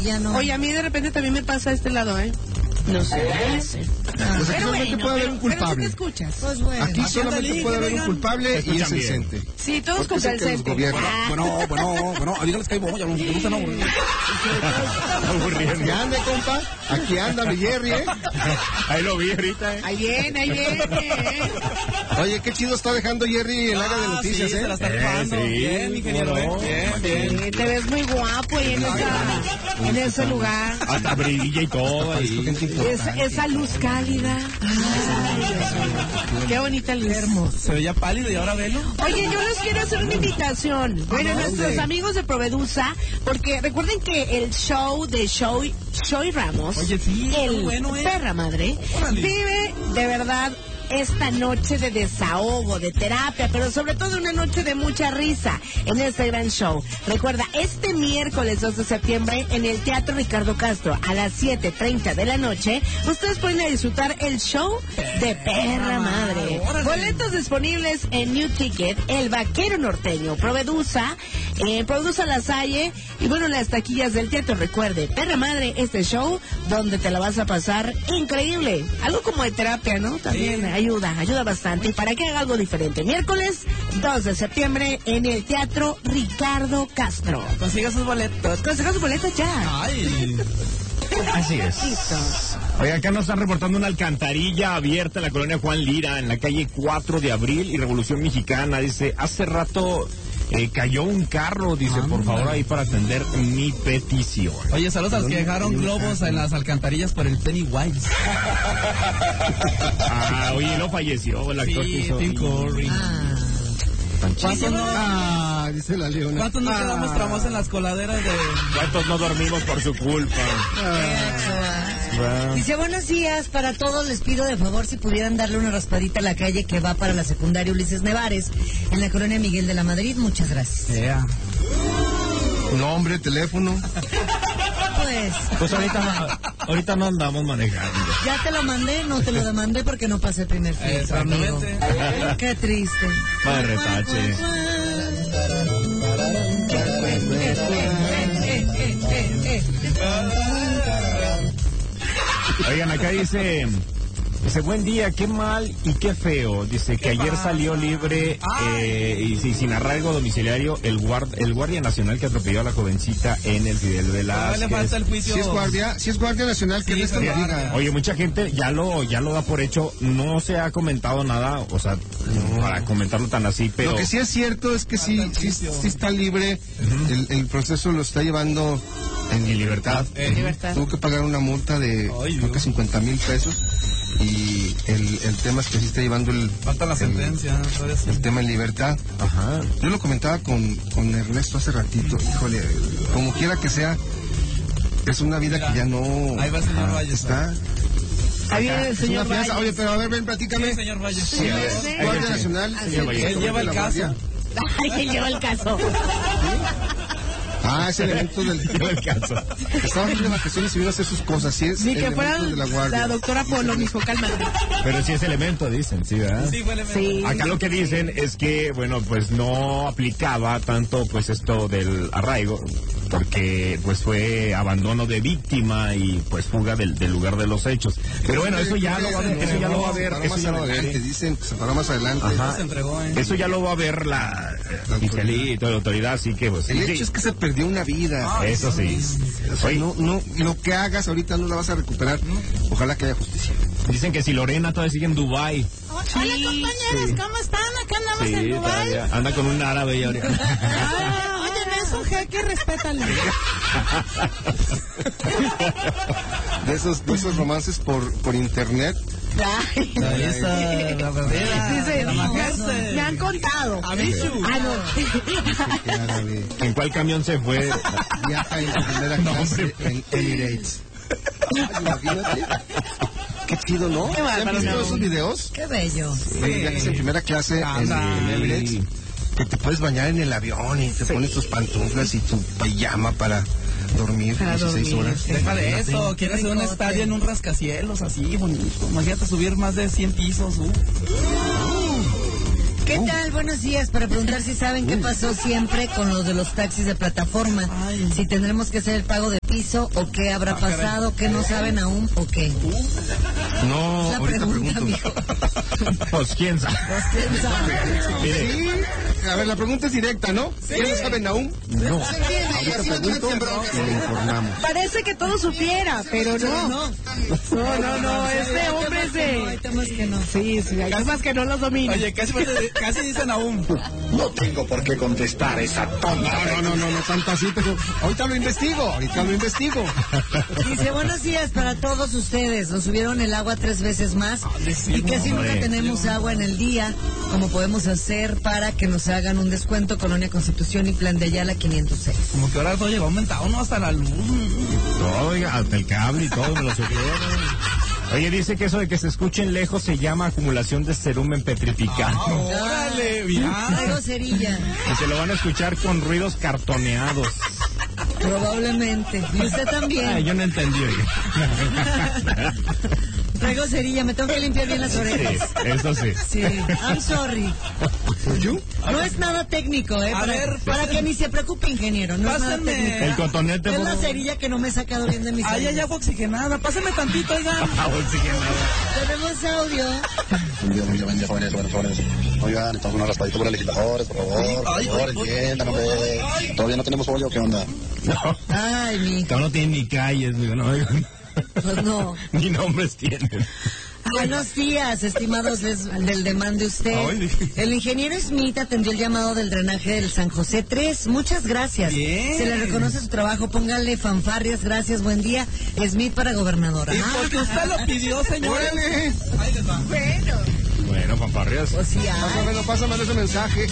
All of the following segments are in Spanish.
ya no. Oye, a mí de repente también me pasa a este lado, ¿eh? No sé. Pues aquí solamente puede haber un culpable. Pero si te escuchas. Pues bueno. Aquí solamente puede haber un culpable y es el CENTE. Sí, todos contra el CENTE. Bueno, dígales que hay boya, no me gusta, no. Aquí anda, compa. Aquí anda mi Jerry, ¿eh? Ahí lo vi ahorita, ¿eh? Ahí viene. Oye, qué chido está dejando Jerry el área de noticias, sí, ¿eh? se la está rifando. Sí, Bien, ingeniero, bueno, bien. Sí, te ves muy guapo ahí en ese lugar. Hasta brilla y todo. Esa luz cálida. Ay, Dios mío. Qué bonita luz. Hermoso. Se veía pálido y ahora velo. Oye, yo les quiero hacer una invitación. Bueno, nuestros amigos de Provedusa, porque recuerden que el show de Shoy Ramos, Oye, sí, el bueno, perra madre, Órale. vive de verdad esta noche de desahogo, de terapia, pero sobre todo una noche de mucha risa en este gran show. Recuerda, este miércoles 2 de septiembre en el Teatro Ricardo Castro a las 7:30 de la noche, ustedes pueden disfrutar el show de Perra Madre. Boletos disponibles en New Ticket, El Vaquero Norteño, Provedusa, Provedusa La Salle y bueno, las taquillas del teatro. Recuerde, Perra Madre, este show donde te la vas a pasar increíble. Algo como de terapia, ¿no? También ayuda bastante. Y para que haga algo diferente, miércoles 2 de septiembre en el Teatro Ricardo Castro. Consiga sus boletos. Consiga sus boletos ya. Ay. Así es. Listo. Oye, acá nos están reportando una alcantarilla abierta en la colonia Juan Lira, en la calle 4 de Abril y Revolución Mexicana. Dice, hace rato cayó un carro, dice, por favor, ahí para atender mi petición. Oye, saludos a los que dejaron globos en las alcantarillas por el Pennywise. Oye, no falleció el actor que Sí, hizo. Tim Curry. ¿Cuántos no, Dice la leona. ¿Cuántos no quedamos tramos en las coladeras de...? ¿Cuántos no dormimos por su culpa? Dice, buenos días, para todos les pido de favor si pudieran darle una raspadita a la calle que va para la secundaria Ulises Nevares, en la colonia Miguel de la Madrid, muchas gracias. Nombre, teléfono. Pues Ahorita no andamos manejando. ya te lo mandé, no te lo demandé porque no pasé el primer filtro, amigo. Qué triste. Va de retache. Oigan, acá dice, buen día, qué mal y qué feo. Dice que ayer salió libre y sin arraigo domiciliario el guardia nacional que atropelló a la jovencita en el Fidel Velázquez. No le falta el juicio. Si es guardia nacional, que esto lo diga. Oye, mucha gente ya lo da por hecho, no se ha comentado nada, o sea, para comentarlo tan así, pero... Lo que sí es cierto es que sí está libre, el proceso lo está llevando en libertad. Tuvo que pagar una multa de creo que 50,000 pesos y el tema es que sí está llevando Falta la sentencia. el tema en libertad. Ajá. Yo lo comentaba con Ernesto hace ratito, híjole, como quiera que sea, es una vida que ya no... Ahí va el señor Valles. Está... Ahí viene el Es señor una fianza. Valles. Oye, pero a ver, ven, platícame. Sí, señor Valles. Sí, Guardia Nacional. Él lleva el caso. Ay, él lleva el caso. Es elemento del caso. Estaba de vacaciones y vino a hacer sus cosas. Sí, es Ni que fuera elemento de la guardia. la doctora Polo, mijo, cálmate. Pero sí es elemento, dicen, sí, ¿verdad? Sí, huele Sí. Acá lo que dicen es que, bueno, pues no aplicaba tanto pues esto del arraigo, porque pues fue abandono de víctima y pues fuga del lugar de los hechos. Pero bueno, eso ya lo va a ver, Más adelante, dicen que se paró más adelante. Ajá. Se entregó, Eso ya lo va a ver la fiscalía y toda la autoridad, así que pues... El hecho es que se perdió una vida. Eso sí. O sea, Oye, no, lo que hagas ahorita no la vas a recuperar. Ojalá que haya justicia. dicen que si Lorena todavía sigue en Dubái. Hola, compañeras, ¿cómo están? Acá andamos en Dubái. todavía anda con un árabe y ahorita. Oye, es un jeque, respétalo. De esos romances por internet. Ay, Ahí está la verdadera. dice, La majeste. me han contado. Avisu. No. ¿En cuál camión se fue? Viaja en primera clase en Emirates. Ay, imagínate. Qué chido, ¿no? Qué ¿Se han bárbaro, visto no. esos videos? Qué bello. Viajes en primera clase en Emirates. Que te puedes bañar en el avión y te pones tus pantuflas y tu pijama para dormir Para 16 dormir, horas. sí. Deja de eso, quieres hacer un estadio en un rascacielos así, bonito. Imagínate subir más de 100 pisos. ¿Qué tal? Buenos días. Para preguntar si saben qué pasó siempre con lo de los taxis de plataforma. Ay. Si tendremos que hacer el pago de piso o qué habrá pasado, qué no saben aún o qué. No, La ahorita pregunta, pregunto. mijo. Pues quién sabe. Pues, ¿quién sabe? Sí. A ver, la pregunta es directa, ¿no? ¿Qué no saben aún? No. Ahorita pregunto y le informamos. Parece que todo supiera, pero no. No, este hombre es de... Hay temas que no. Sí, hay temas que no los domina. Oye, casi dicen aún. No tengo por qué contestar esa tonta. No tanto así, pero ahorita lo investigo. Dice, buenos días para todos ustedes. Nos subieron el agua 3 veces más y casi nunca tenemos agua en el día. ¿Cómo podemos hacer para que nos hagan un descuento? Colonia Constitución y Plan de Ayala 506. Como que ahora todo llegó aumentado, ¿no? Hasta la luz. Oiga, hasta el cable y todo me lo subieron. Oye, dice que eso de que se escuchen lejos se llama acumulación de cerumen petrificado. ¡Órale! Mira. Traigo cerilla. Y se lo van a escuchar con ruidos cartoneados. Probablemente. Y usted también. Yo no entendí. Traigo cerilla, me tengo que limpiar bien las orejas. Sí, eso sí. Sí, I'm sorry. No es nada técnico, para que ni se preocupe, ingeniero. No es nada técnico. El cotonete. Es la cerilla que no me he sacado bien de mis Ahí hay agua oxigenada. Pásame tantito, oigan. Agua oxigenada. Tenemos audio. Buen día, jóvenes. Oigan, necesitamos una raspadita por el legisladores, por favor, entiendan, hombre. Todavía no tenemos folio, ¿qué onda? No. Ay, mi. No tienen ni calles, digo, no. Pues no. Ni nombres tienen. Buenos días, estimados del demande usted. El ingeniero Smith atendió el llamado del drenaje del San José 3. Muchas gracias. Bien. Se le reconoce su trabajo. Pónganle fanfarrias. Gracias. Buen día. Smith para gobernadora. Y porque usted lo pidió, señor. Ahí les va. Bueno, fanfarrias. Pues sí, Pásame ese mensaje.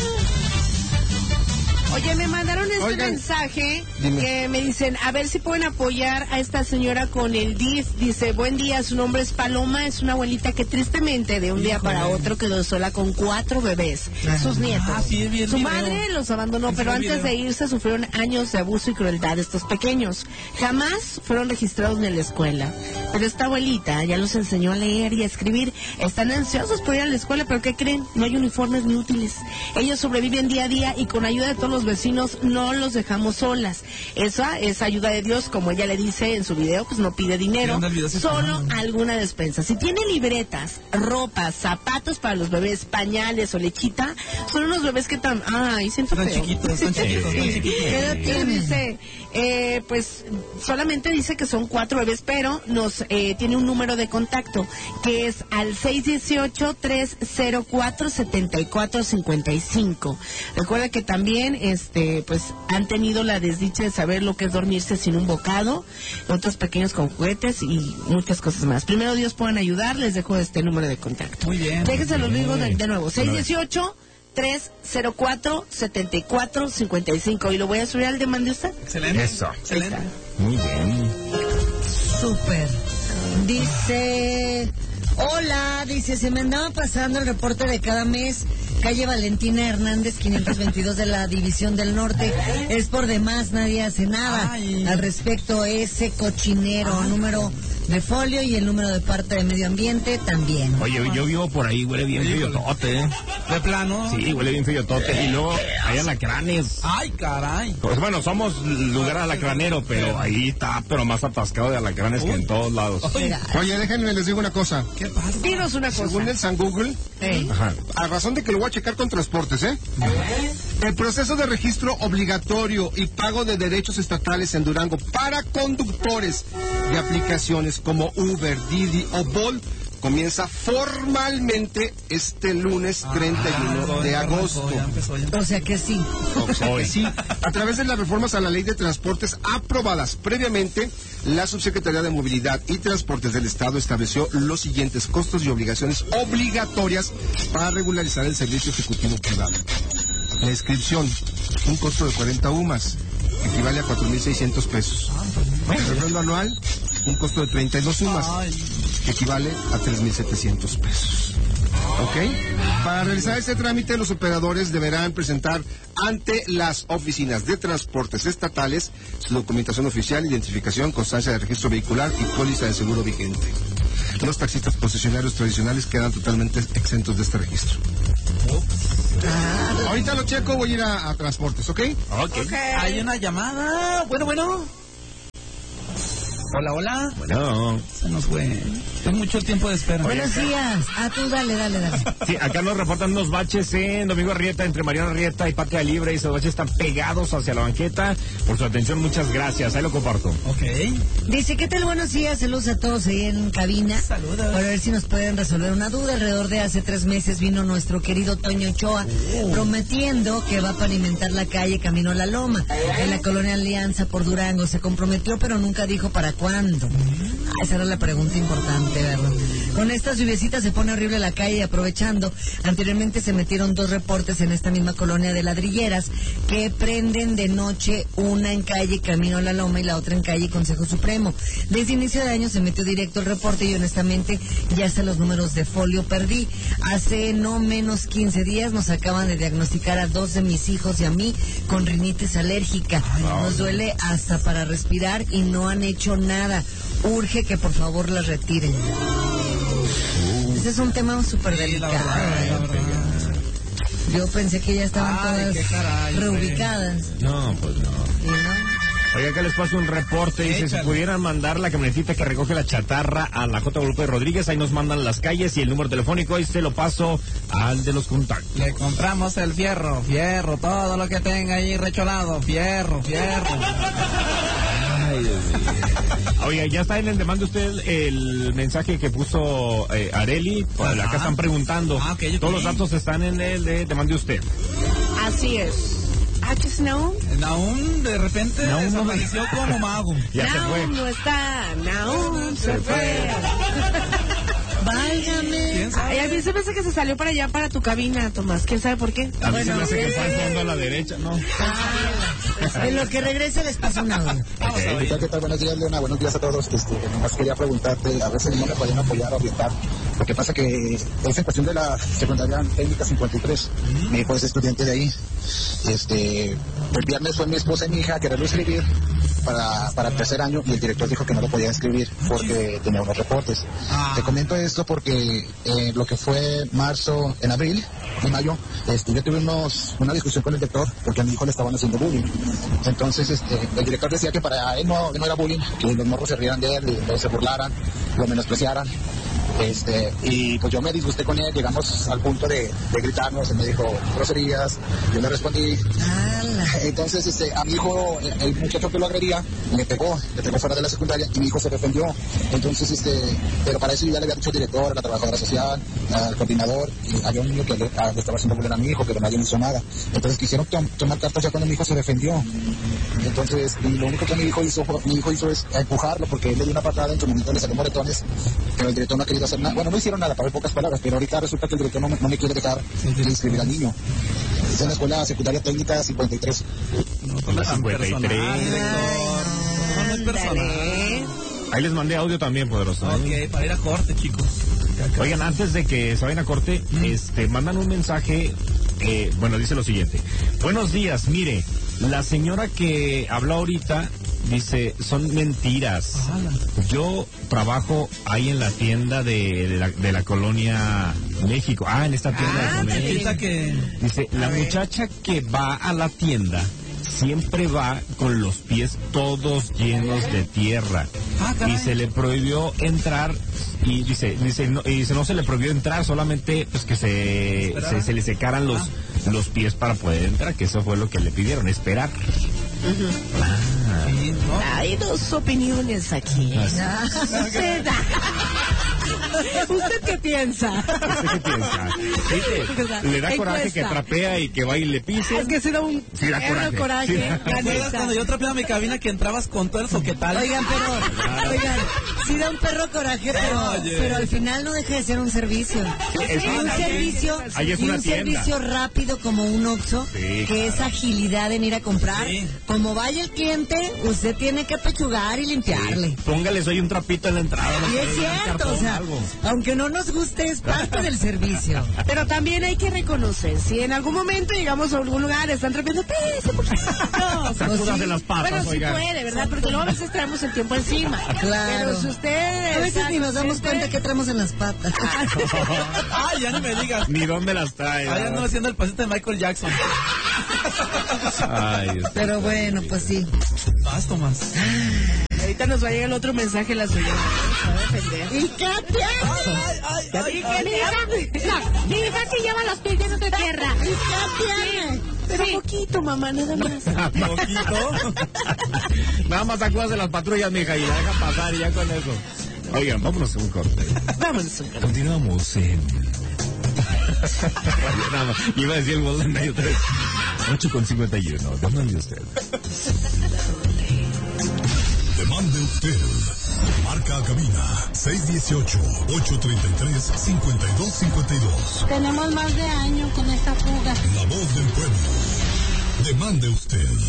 Oye, me mandaron Oigan, mensaje dime. que me dicen, a ver si pueden apoyar a esta señora con el DIF. Dice, buen día, su nombre es Paloma, es una abuelita que tristemente de un día para otro quedó sola con 4 bebés, sus nietos. Sí, bien, Su madre los abandonó, pero antes de irse sufrieron años de abuso y crueldad de estos pequeños. Jamás fueron registrados en la escuela. Pero esta abuelita ya los enseñó a leer y a escribir. Están ansiosos por ir a la escuela, pero ¿qué creen? No hay uniformes ni útiles. Ellos sobreviven día a día y con ayuda de todos los vecinos no los dejamos solas. Esa es ayuda de Dios, como ella le dice en su video, pues no pide dinero, solo alguna despensa. Si tiene libretas, ropa, zapatos para los bebés, pañales o lechita, son unos bebés que tan... Ay, siento feo. Están chiquitos. ¿Qué edad tiene? Dice, pues solamente dice que son 4 bebés, pero nos tiene un número de contacto que es al 618-304-7455. Recuerda que también pues han tenido la desdicha de saber lo que es dormirse sin un bocado, otros pequeños con juguetes y muchas cosas más. Primero Dios pueden ayudar, les dejo este número de contacto. Muy bien. Déjense los digo de nuevo, 618-304-7455. Y lo voy a subir al demande usted. Excelente. Eso. Excelente. Muy bien. Súper. Dice, hola, dice, se me andaba pasando el reporte de cada mes. Calle Valentina Hernández, 522 de la División del Norte. Es por demás, nadie hace nada al respecto. Ese cochinero, número de folio y el número de parte de medio ambiente también. Oye, yo vivo por ahí, huele bien feyotote, ¿eh? ¿De plano? Sí, huele bien feyotote. Y luego hay alacranes. Ay, caray. Pues bueno, somos lugar alacranero, pero ahí está, pero más atascado de alacranes que en todos lados. Oye, déjenme les digo una cosa. ¿Qué pasa? Dinos una cosa. Según el San Google, Ajá. a razón de que lo voy a checar con transportes, el proceso de registro obligatorio y pago de derechos estatales en Durango para conductores de aplicaciones como Uber, Didi o Bolt comienza formalmente este lunes 31 de agosto. O sea que sí. Sí, a través de las reformas a la Ley de Transportes aprobadas previamente, la Subsecretaría de Movilidad y Transportes del Estado estableció los siguientes costos y obligaciones obligatorias para regularizar el servicio ejecutivo privado. La inscripción, un costo de 40 UMAS, equivale a 4.600 pesos. El refrendo anual, un costo de 32 UMAS, que equivale a 3.700 pesos. ¿Ok? Para realizar este trámite, los operadores deberán presentar ante las oficinas de transportes estatales su documentación oficial, identificación, constancia de registro vehicular y póliza de seguro vigente. Los taxistas concesionarios tradicionales quedan totalmente exentos de este registro. Ahorita lo checo, voy a ir a transportes, ¿ok? Ok. Hay una llamada. Bueno. Hola. Bueno. Se nos fue. Es mucho tiempo de espera. Buenos días. Tú dale. Sí, acá nos reportan unos baches en Domingo Arrieta, entre Mariano Arrieta y Patria Libre, y esos baches están pegados hacia la banqueta. Por su atención, muchas gracias. Ahí lo comparto. Ok. Dice, ¿qué tal? Buenos días. Saludos a todos ahí en cabina. Saludos. Para ver si nos pueden resolver una duda. Alrededor de hace 3 meses vino nuestro querido Toño Ochoa prometiendo que va a pavimentar la calle Camino a la Loma en la colonia Alianza por Durango. Se comprometió, pero nunca dijo para cuándo. Esa era la pregunta importante, ¿verdad? Con estas lluviecitas se pone horrible la calle. Aprovechando, anteriormente se metieron 2 reportes en esta misma colonia de ladrilleras que prenden de noche, una en calle Camino a la Loma y la otra en calle Consejo Supremo. Desde inicio de año se metió directo el reporte y honestamente ya hasta los números de folio perdí. Hace no menos 15 días nos acaban de diagnosticar a 2 de mis hijos y a mí con rinitis alérgica. Nos duele hasta para respirar y no han hecho nada. Urge que por favor las retiren. Ese es un tema súper delicado. La verdad. Yo pensé que ya estaban todas reubicadas. No, pues no. ¿Sí, no? Oiga, acá les paso un reporte. Dice, si pudieran mandar la camionetita que recoge la chatarra a la J. Guadalupe Rodríguez, ahí nos mandan las calles y el número telefónico, y se lo paso al de los contactos. Le compramos el fierro, todo lo que tenga ahí recholado, fierro. Ay, Dios mío. Oiga, ya está en el demanda usted el mensaje que puso Areli. Pues, acá están preguntando. Okay. Todos los datos están en el de demande usted. Así es. Naum de repente desapareció como mago. Ya se fue. No está. Naum se fue. Válgame. Ay, a mí se me hace que se salió para allá, para tu cabina, Tomás. ¿Quién sabe por qué? A mí se me hace que fue al fondo a la derecha, ¿no? En lo que regrese les paso un audio. ¿Qué tal? Buenos días, Leona. Buenos días a todos. Nomás quería preguntarte, a ver si no me podían apoyar o orientar. Lo que pasa que es en cuestión de la secundaria técnica 53. Mi hijo es estudiante de ahí. El viernes fue mi esposa y mi hija a quererlo escribir para el 3er año y el director dijo que no lo podía escribir porque tenía unos reportes. Te comento esto porque lo que fue en abril y mayo, yo tuve una discusión con el director porque a mi hijo le estaban haciendo bullying. Entonces el director decía que para él no era bullying, que los morros se rieran de él, y se burlaran, lo menospreciaran. Y pues yo me disgusté con él, llegamos al punto de gritarnos, él me dijo groserías, yo le respondí. Entonces a mi hijo, el muchacho que lo agredía, le pegó fuera de la secundaria y mi hijo se defendió. Entonces pero para eso yo ya le había dicho al director, a la trabajadora social, al coordinador, y había un niño que le estaba haciendo bullying a mi hijo, pero nadie hizo nada. Entonces quisieron tomar cartas ya cuando mi hijo se defendió. Entonces, y lo único que mi hijo hizo es empujarlo porque él le dio una patada, en su momento le salió moretones, pero el director no ha querido hacer nada. Bueno, no hicieron nada, para ver pocas palabras, pero ahorita resulta que el director no me quiere dejar inscribir al niño. Es en la escuela secundaria técnica 53. Con la 53. No es personal. Ahí les mandé audio también, poderoso. Ok, para ir a corte, chicos. Oigan, antes de que se vayan a corte, mandan un mensaje. Bueno, dice lo siguiente. Buenos días, mire, la señora que habló ahorita dice, son mentiras. Yo trabajo ahí en la tienda de la colonia México. En esta tienda de México. Dice, la muchacha que va a la tienda siempre va con los pies todos llenos de tierra. Y se le prohibió entrar. Y dice no se le prohibió entrar, solamente pues que se le secaran los pies para poder entrar, que eso fue lo que le pidieron, esperar. Hay 2 opiniones aquí. ¿Usted qué piensa? Le da coraje que trapea y que va y le pise. Es que se da un coraje. ¿Te acuerdas cuando yo trapeaba mi cabina que entrabas con todo el soquetal? Oigan, sí da un perro coraje, pero al final no deja de ser un servicio. Un servicio rápido como un Oxxo, que es agilidad en ir a comprar. Como vaya el cliente, usted tiene que pechugar y limpiarle. Póngales hoy un trapito en la entrada. Y es cierto, o sea, aunque no nos guste, es parte del servicio. Pero también hay que reconocer, si en algún momento llegamos a algún lugar, están trapeando, sacúdase las patas, bueno, sí puede, ¿verdad? Porque luego a veces traemos el tiempo encima. Claro. Pero si usted... A veces ni nos damos cuenta que traemos en las patas. Ya no me digas. Ni dónde las trae. Ya ando haciendo el pasito de Michael Jackson. Pero bueno, pues sí. Vas, Tomás. Ahorita nos va a llegar el otro mensaje, la suya. Se va a defender. ¡Y Katia! Mi hija sí lleva los pies llenos de tierra. ¡Y Katia! Pero poquito, mamá, nada más. ¿Poquito? Nada más acudas de las patrullas, mija, y la deja pasar y ya con eso. Oigan, vámonos a un corte. Vámonos a un corte. Continuamos en... Nada más. Iba a decir el Golden Night otra vez. 8:51. Demande usted. Demande usted. Marca a cabina 618-833-5252. Tenemos más de año con esta fuga. La voz del pueblo. Demande usted.